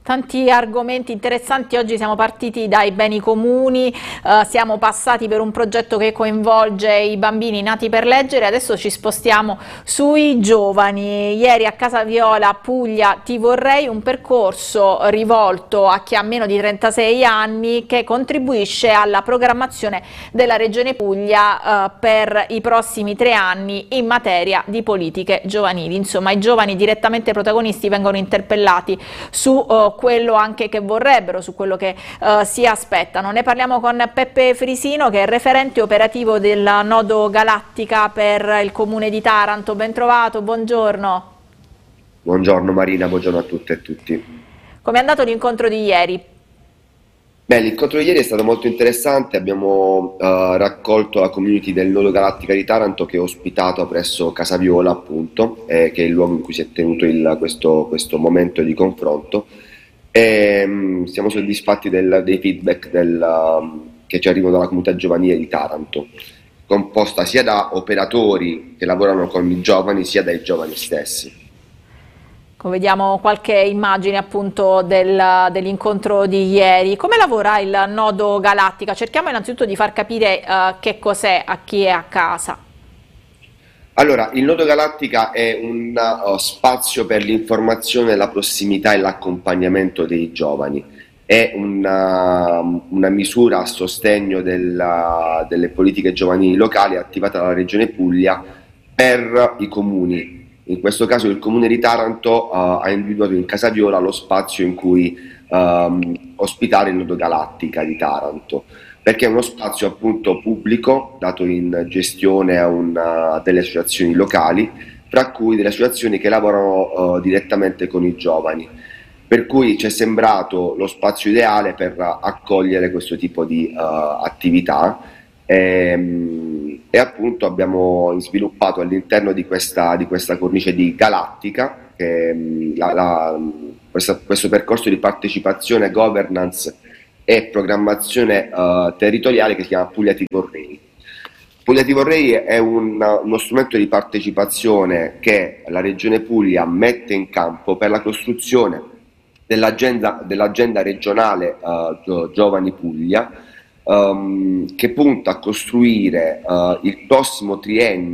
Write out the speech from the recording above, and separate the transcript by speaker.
Speaker 1: Tanti argomenti interessanti. Oggi siamo partiti dai beni comuni, siamo passati per un progetto che coinvolge i bambini nati per leggere, adesso ci spostiamo sui giovani. Ieri a Casa Viola, Puglia, Ti vorrei, un percorso rivolto a chi ha meno di 36 anni che contribuisce alla programmazione della Regione Puglia per i prossimi 3 anni in materia di politiche giovanili. Insomma, i giovani direttamente protagonisti vengono interpellati su quello anche che vorrebbero, su quello che si aspettano. Ne parliamo con Peppe Frisino, che è referente operativo del Nodo Galattica per il Comune di Taranto. Ben trovato, buongiorno.
Speaker 2: Buongiorno Marina, buongiorno a tutte e tutti.
Speaker 1: Come è andato l'incontro di ieri?
Speaker 2: Beh, l'incontro di ieri è stato molto interessante, abbiamo raccolto la community del Nodo Galattica di Taranto che è ospitato presso Casa Viola, appunto, che è il luogo in cui si è tenuto questo momento di confronto. E siamo soddisfatti dei feedback che ci arrivano dalla comunità giovanile di Taranto, composta sia da operatori che lavorano con i giovani sia dai giovani stessi.
Speaker 1: Vediamo qualche immagine appunto dell'incontro di ieri. Come lavora il Nodo Galattica? Cerchiamo innanzitutto di far capire che cos'è a chi è a casa.
Speaker 2: Allora, il Nodo Galattica è un spazio per l'informazione, la prossimità e l'accompagnamento dei giovani. È una misura a sostegno delle politiche giovanili locali attivata dalla Regione Puglia per i comuni. In questo caso il Comune di Taranto ha individuato in Casa Viola lo spazio in cui ospitare il Nodo Galattica di Taranto, perché è uno spazio appunto pubblico dato in gestione a delle associazioni locali, fra cui delle associazioni che lavorano direttamente con i giovani, per cui ci è sembrato lo spazio ideale per accogliere questo tipo di attività e appunto abbiamo sviluppato all'interno di questa cornice di Galattica questo percorso di partecipazione, governance e programmazione territoriale che si chiama Puglia Ti vorrei. Puglia Ti vorrei è uno strumento di partecipazione che la Regione Puglia mette in campo per la costruzione dell'agenda regionale Giovani Puglia, che punta a costruire il prossimo triennio